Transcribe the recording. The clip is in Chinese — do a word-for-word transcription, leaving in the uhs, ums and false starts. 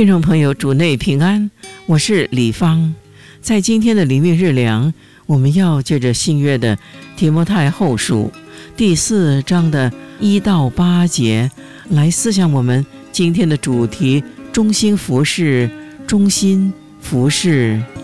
听众朋友，主内平安，我是李芳。在今天的灵命日粮，我们要借着新约的提摩太后书第四章的一到八节来思想我们今天的主题：忠心服侍，忠心服侍